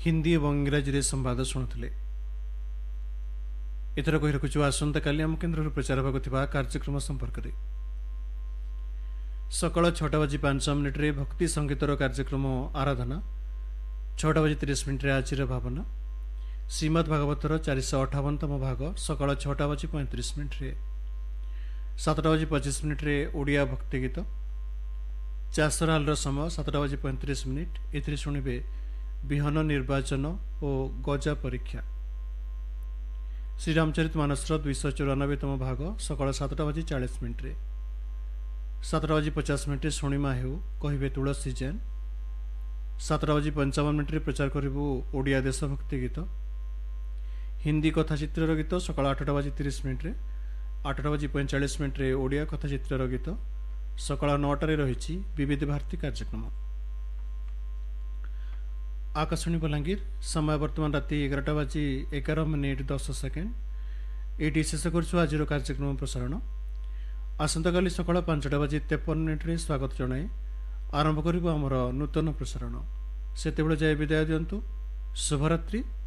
हिंदी और इंग्राजी संवाद शुणुले। एथर कही रखुच आसंता काली आम केन्द्र प्रचार होगा कार्यक्रम संपर्क में। सकाल 6:05 भक्ति संगीतर कार्यक्रम आराधना, 6:30 आज भावना, श्रीमद् भागवतर 458तम भाग सकाल 6:35 7:25 ओडिया भक्ति गीत, चाषराल समय 7:35 ए शुणे विहन निर्वाचन और गजा परीक्षा। श्रीरामचरित मानस 294तम भाग सकाल 7:40 7:50 शुणिमा हेउ कहे तुलसी जैन, 7:55 प्रचार करूँ ओडिया देशभक्ति गीत, हिंदी कथाचित्र गीत सकाल 8:30 8:45 ओडिया कथाचित्र गीत, सकाल 9टारे रही विविध भारती कार्यक्रम। आकाशवाणी बलांगीर समय वर्तमान राति 11:11:10 ये शेष करुँ आज कार्यक्रम प्रसारण। आसंता काली सकाल 5:53 स्वागत जनाए आरंभ करूँ आमर नूतन प्रसारण। से जाए विदाय दिंतु। शुभरात्रि।